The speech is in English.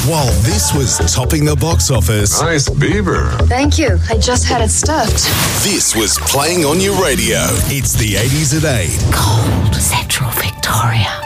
While this was topping the box office, Nice beaver. Thank you. I just had it stuffed. this was playing on your radio. It's the 80s at 8. Cold Central Victoria.